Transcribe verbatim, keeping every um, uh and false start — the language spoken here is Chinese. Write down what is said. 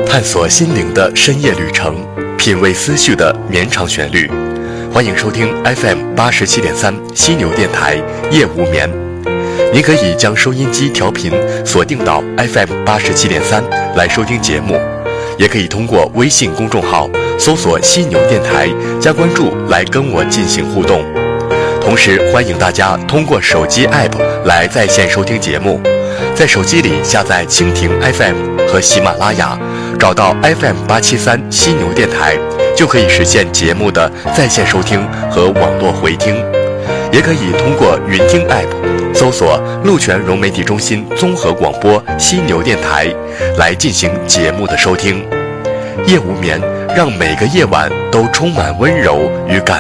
探索心灵的深夜旅程，品味思绪的绵长旋律。欢迎收听 F M 八十七点三犀牛电台夜无眠。您可以将收音机调频锁定到 F M 八十七点三来收听节目，也可以通过微信公众号搜索犀牛电台加关注来跟我进行互动。同时欢迎大家通过手机 App 来在线收听节目，在手机里下载蜻蜓 F M 和喜马拉雅，找到 F M 八七三犀牛电台，就可以实现节目的在线收听和网络回听。也可以通过云听 App 搜索鹿泉融媒体中心综合广播犀牛电台来进行节目的收听。夜无眠，让每个夜晚都充满温柔与感